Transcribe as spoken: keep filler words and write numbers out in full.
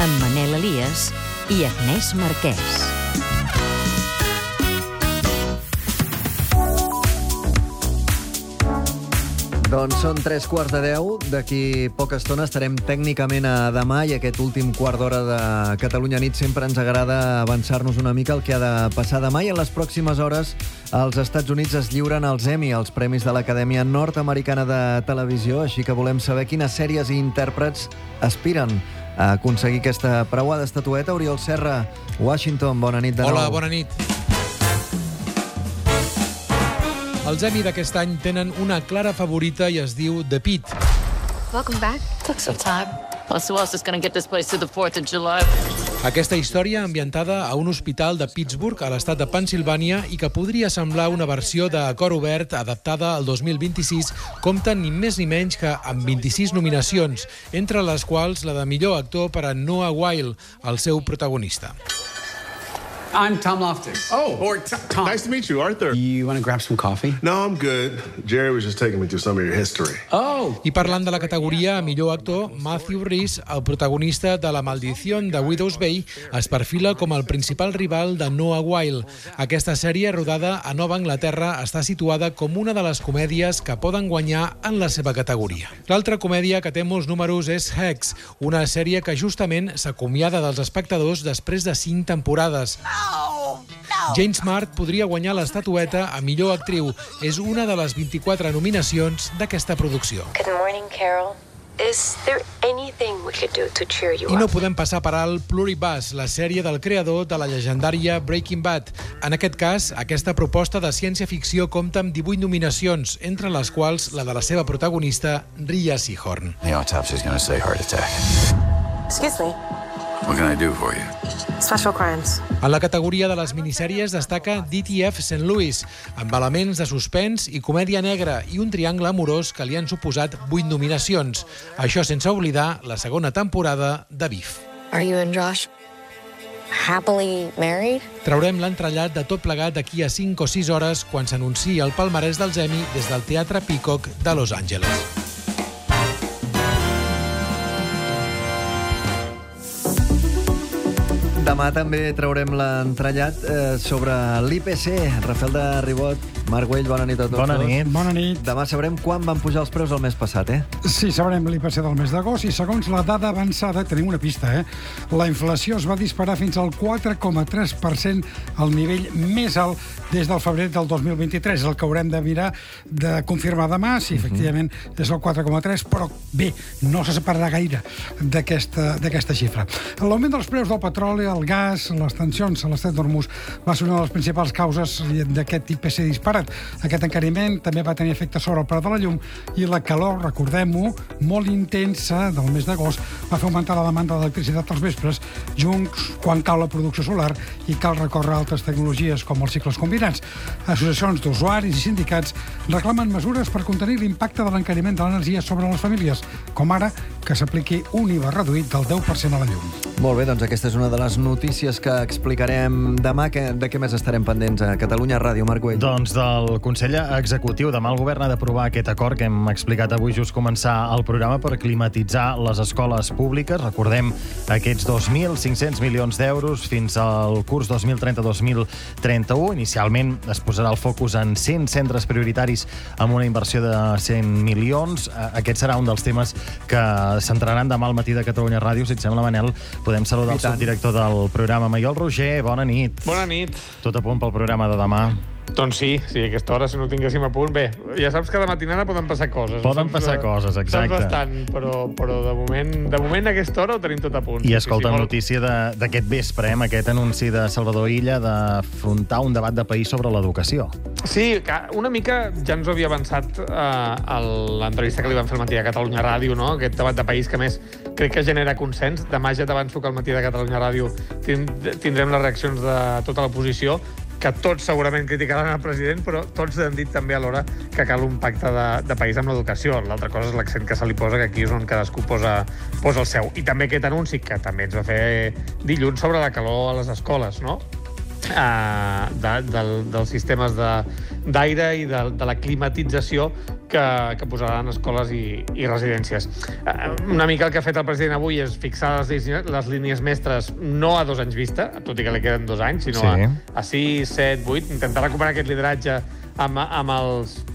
amb Manel Elias i Agnès Marquès. Doncs són tres quarts de deu. D'aquí poca estona estarem tècnicament a demà i aquest últim quart d'hora de Catalunya Nit sempre ens agrada avançar-nos una mica el que ha de passar demà, i en les pròximes hores als Estats Units es lliuren els Emmy, els premis de l'Acadèmia Nord-Americana de Televisió, així que volem saber quines sèries i intèrprets aspiren a aconseguir aquesta preuada estatueta. Oriol Serra, Washington, bona nit de nou. Hola, bona nit. Els Emmy d'aquest any tenen una clara favorita i es diu The Pitt. Welcome back. Took some time. Plus, who else is going to get this place to the fourth of July? Aquesta història ambientada a un hospital de Pittsburgh, a l'estat de Pennsilvània, i que podria semblar una versió de Cor Obert adaptada al dos mil vint-i-sis, compta ni més ni menys que amb vint-i-sis nominacions, entre les quals la de millor actor per a Noah Wyle, el seu protagonista. I'm Tom Loftus. Oh, or t- Tom. Nice to meet you, Arthur. You want to grab some coffee? No, I'm good. Jerry was just taking me through some of your history. Oh. I parlant de la categoria a millor actor, Matthew Rhys, el protagonista de La maldición de Widow's Bay, es perfila com el principal rival de Noah Wyle. Aquesta sèrie, rodada a Nova Anglaterra, està situada com una de les comèdies que poden guanyar en la seva categoria. L'altra comèdia que té molts números és Hex, una sèrie que justament s'acomiada dels espectadors després de cinc temporades. Jane Smart podria guanyar l'estatueta a millor actriu. És una de les vint-i-quatre nominacions d'aquesta producció. Good morning, Carol. Is there anything we could do to cheer you I no up? podem passar per alt Pluribus, la sèrie del creador de la llegendària Breaking Bad. En aquest cas, aquesta proposta de ciència-ficció compta amb divuit nominacions, entre les quals la de la seva protagonista, Rhea Seehorn. The autopsy's going to say heart attack. Excuse me. What can I do for you? Special crimes. En la categoria de les minissèries destaca D T F Saint Louis, amb elements de suspens i comèdia negra i un triangle amorós que li han suposat vuit nominacions. Això sense oblidar la segona temporada de Beef. Are you and Josh happily married? Traurem l'entrellat de tot plegat d'aquí a cinc o sis hores quan s'anunciï el palmarès dels Emmy des del Teatre Peacock de Los Angeles. Demà també traurem l'entrellat eh, sobre l'I P C. Rafael de Ribot, Marc Güell, bona nit a tots. Bona nit. Bona nit. Demà sabrem quan van pujar els preus el mes passat, eh? Sí, sabrem l'I P C del mes d'agost i segons la dada avançada tenim una pista, eh? La inflació es va disparar fins al quatre coma tres per cent, el nivell més alt des del febrer del dos mil vint-i-tres, el que haurem de mirar de confirmar demà, si efectivament és el quatre coma tres, però bé, no se separarà gaire d'aquesta d'aquesta xifra. L'augment dels preus del petroli, el gas, les tensions a l'estret d'Hormuz va ser una de les principals causes d'aquest I P C disparat. Aquest encariment també va tenir efecte sobre el preu de la llum i la calor, recordem-ho, molt intensa del mes d'agost va fer augmentar la demanda d'electricitat als vespres, junts quan cau la producció solar i cal recórrer a altres tecnologies com els cicles combinats. Associacions d'usuaris i sindicats reclamen mesures per contenir l'impacte de l'encariment de l'energia sobre les famílies, com ara que s'apliqui un I V A reduït del deu per cent a la llum. Molt bé, doncs aquesta és una de les notícies que explicarem demà. Que, de què més estarem pendents a Catalunya Ràdio, Marc Güell? Doncs del Consell Executiu. Demà el govern ha d'aprovar aquest acord que hem explicat avui just començar el programa per climatitzar les escoles públiques. Recordem aquests dos mil cinc-cents milions d'euros fins al curs dos mil trenta-dos mil trenta-u. Inicialment es posarà el focus en cent centres prioritaris amb una inversió de cent milions. Aquest serà un dels temes que s'entraran demà al matí de Catalunya Ràdio. Si et sembla, Manel, podem saludar el subdirector del programa, Maiol Roger. Bona nit. Bona nit. Tot a punt pel programa de demà? Doncs sí, sí, a aquesta hora, si no ho tinguéssim a punt... Bé, ja saps que de matinada poden passar coses. Poden saps, passar coses, exacte. Saps bastant, però, però de moment de moment a aquesta hora ho tenim tot a punt. I escolta, sí, sí, notícia d'aquest vespre, eh, aquest anunci de Salvador Illa d'afrontar un debat de país sobre l'educació. Sí, que una mica ja ens ho havia avançat eh, a l'entrevista que li van fer al matí de Catalunya Ràdio, no? Aquest debat de país que, a més, crec que genera consens. Demà ja t'avanço que al matí de Catalunya Ràdio tindrem les reaccions de tota l'oposició, que tots segurament criticaran el president, però tots han dit també alhora que cal un pacte de, de país amb l'educació. L'altra cosa és l'accent que se li posa, que aquí és on cadascú posa, posa el seu. I també aquest anunci, que també ens va fer dilluns, sobre la calor a les escoles, no? Uh, de, del, dels sistemes d'aire i de, de la climatització, que, que posaran escoles i, i residències. Una mica el que ha fet el president avui és fixar les, línies, les línies mestres no a dos anys vista, tot i que li queden dos anys, sinó sí. a, a sis, set, vuit, intentar recuperar aquest lideratge amb, amb els